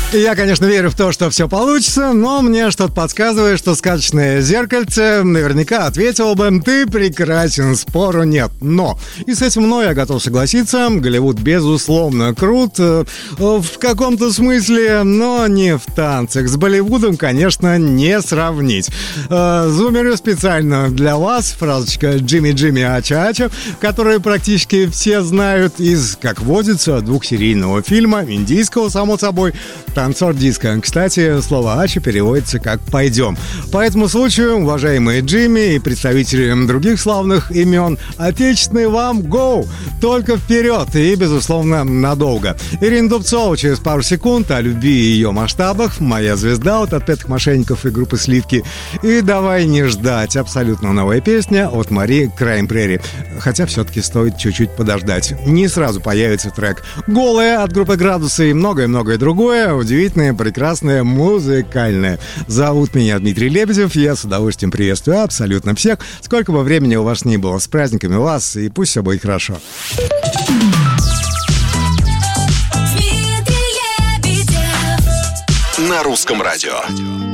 Я, конечно, верю в то, что все получится, но мне что-то подсказывает, что сказочное зеркальце наверняка ответило бы: ты прекрасен, спору нет. Но, и с этим мной я готов согласиться, Голливуд безусловно крут в каком-то смысле, но не в танцах. С Болливудом, конечно, не сравнить. Зумерю специально для вас фразочка «Джимми-Джимми Ача-Ача», которую практически все знают из, как водится, двухсерийного фильма, индийского, само собой, «Танцор диско». Кстати, слово «ача» переводится как «пойдем». По этому случаю, уважаемые Джимми и представители других славных имен, отечественный вам «Гоу!» Только вперед и, безусловно, надолго. Ирина Дубцова через пару секунд о любви и ее масштабах. «Моя звезда» от «Отпетых мошенников» и группы «Сливки. И «Давай не ждать» — абсолютно новая песня от Мари Краймбрери. Хотя все-таки стоит чуть-чуть подождать. Не сразу появится трек «Голая» от группы «Градусы» и многое-многое другое. Удивительное, прекрасное, музыкальное. Зовут меня Дмитрий Лебедев. Я с удовольствием приветствую абсолютно всех. Сколько бы времени у вас ни было. С праздниками вас, и пусть все будет хорошо. На русском радио.